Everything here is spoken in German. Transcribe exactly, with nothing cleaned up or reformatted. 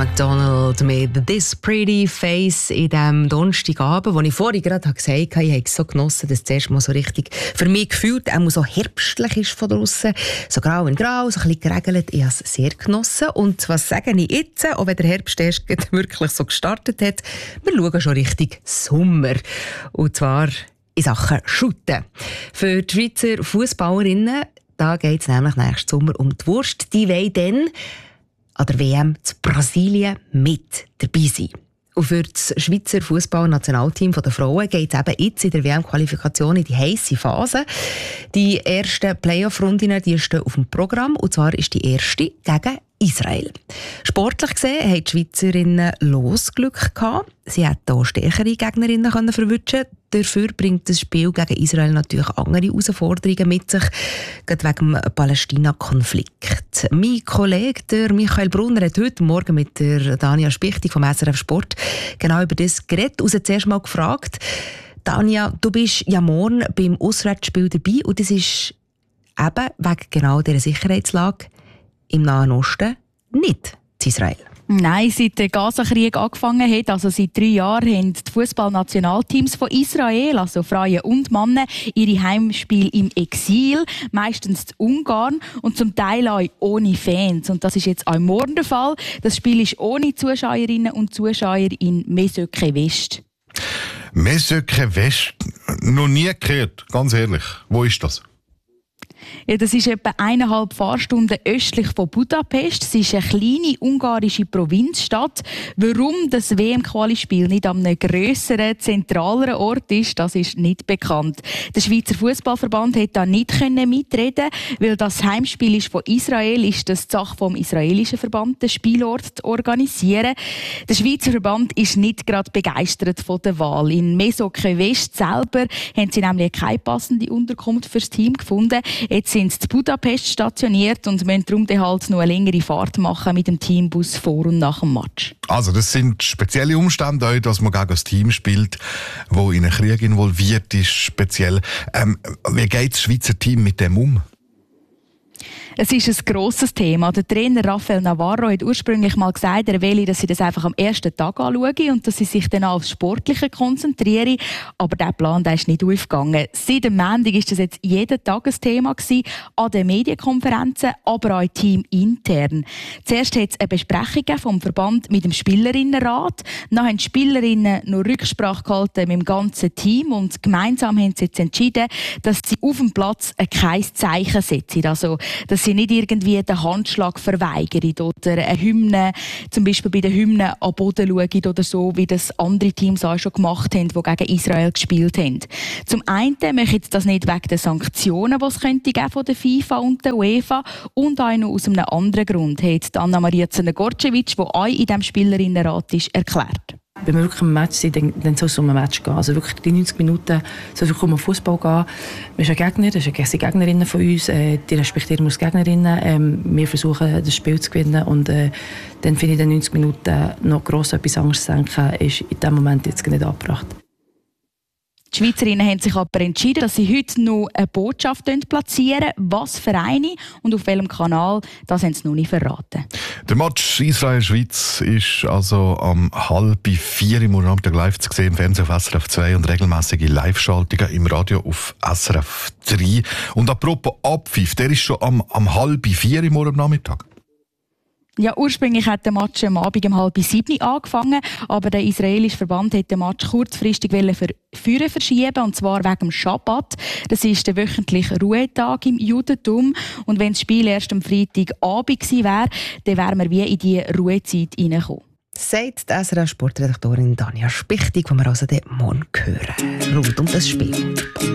McDonald mit «This Pretty Face» in diesem Donnerstagabend, wo ich vorhin gerade gesagt habe, ich habe es so genossen, dass es zuerst mal so richtig für mich gefühlt auch so herbstlich ist von draussen. So grau in grau, so ein bisschen geregelt. Ich habe es sehr genossen. Und was sage ich jetzt, auch wenn der Herbst erst wirklich so gestartet hat, wir schauen schon Richtung Sommer. Und zwar in Sachen Shooten. Für die Schweizer Fußballerinnen, da geht es nämlich nächsten Sommer um die Wurst. Die wollen dann an der W M zu Brasilien mit dabei sein. Und für das Schweizer Fußballnationalteam der Frauen geht es eben jetzt in der W M-Qualifikation in die heisse Phase. Die ersten Playoff-Rundinnen die stehen auf dem Programm, und zwar ist die erste gegen Israel. Sportlich gesehen haben die Schweizerinnen Losglück gehabt. Sie hätten auch stärkere Gegnerinnen können verwischen. Dafür bringt das Spiel gegen Israel natürlich andere Herausforderungen mit sich, gerade wegen dem Palästina-Konflikt. Mein Kollege der Michael Brunner hat heute Morgen mit der Dania Spichtig vom S R F Sport genau über das geredet. Und sie zuerst mal gefragt: Dania, du bist ja morgen beim Auswärtsspiel dabei, und das ist eben wegen genau dieser Sicherheitslage im Nahen Osten nicht zu Israel. Nein, seit der Gaza-Krieg angefangen hat, also seit drei Jahren, haben die Fußballnationalteams von Israel, also Frauen und Männer, ihre Heimspiele im Exil, meistens in Ungarn und zum Teil auch ohne Fans. Und das ist jetzt auch morgen der Fall. Das Spiel ist ohne Zuschauerinnen und Zuschauer in Mesöke West. Mesöke West? Noch nie gehört, ganz ehrlich. Wo ist das? Ja, das ist etwa eineinhalb Fahrstunden östlich von Budapest. Es ist eine kleine ungarische Provinzstadt. Warum das W M-Quali-Spiel nicht an einem grösseren, zentraleren Ort ist, das ist nicht bekannt. Der Schweizer Fußballverband konnte da nicht mitreden, weil das Heimspiel ist von Israel, ist das die Sache vom israelischen Verband, den Spielort zu organisieren. Der Schweizer Verband ist nicht gerade begeistert von der Wahl. In Mesöke West selber haben sie nämlich keine passende Unterkunft fürs Team gefunden. Jetzt sind sie in Budapest stationiert und müssen darum dann halt noch eine längere Fahrt machen mit dem Teambus vor und nach dem Match. Also das sind spezielle Umstände, auch, dass man gegen ein Team spielt, das in einen Krieg involviert ist, speziell. Ähm, wie geht das Schweizer Team mit dem um? Es ist ein grosses Thema. Der Trainer Rafael Navarro hat ursprünglich mal gesagt, er will, dass sie das einfach am ersten Tag anschauen und dass sie sich dann aufs Sportliche konzentrieren. Aber dieser Plan der ist nicht aufgegangen. Seit dem Montag war das jetzt jeden Tag ein Thema gewesen, an den Medienkonferenzen, aber auch teamintern. Zuerst hat es eine Besprechung vom Verband mit dem Spielerinnenrat. Dann haben die Spielerinnen noch Rücksprache gehalten mit dem ganzen Team und gemeinsam haben sie jetzt entschieden, dass sie auf dem Platz kein Zeichen setzen. Also, dass sie nicht irgendwie den Handschlag verweigern oder eine Hymne, zum Beispiel bei den Hymnen an Boden schauen oder so, wie das andere Teams auch schon gemacht haben, die gegen Israel gespielt haben. Zum einen möchten sie das nicht wegen den Sanktionen, die es könnte geben von der FIFA und der UEFA, und auch noch aus einem anderen Grund, hat Anna-Maria Zena-Gorcevic, die auch in diesem Spielerinnenrat ist, erklärt. Wenn wir wirklich im Match sind, dann, dann soll es um ein Match gehen. Also wirklich die neunzig Minuten soll es um den Fußball gehen. Wir sind ein Gegner, das sind Gegnerinnen von uns, äh, die respektieren wir als Gegnerinnen. Ähm, wir versuchen, das Spiel zu gewinnen, und äh, dann finde ich, in den neunzig Minuten noch gross etwas anderes zu denken, ist in diesem Moment jetzt nicht angebracht. Die Schweizerinnen haben sich aber entschieden, dass sie heute noch eine Botschaft platzieren. Was für eine und auf welchem Kanal, das haben sie noch nicht verraten. Der Match Israel-Schweiz ist also am halb vier im Nachmittag live zu sehen, im Fernsehen auf S R F zwei und regelmäßige Live-Schaltungen im Radio auf S R F drei. Und apropos Abpfiff, der ist schon am, am halb vier im Nachmittag. Ja, ursprünglich hat der Match am Abend um halb sieben angefangen, aber der israelische Verband hat den Match kurzfristig für Führer verschieben, und zwar wegen dem Schabbat. Das ist der wöchentliche Ruhetag im Judentum, und wenn das Spiel erst am Freitagabend gewesen wäre, dann wären wir wie in die Ruhezeit hineingekommen. Sagt die S R F-Sportredaktorin Dania Spichtig, die wir also morgen hören. Rund um das Spiel.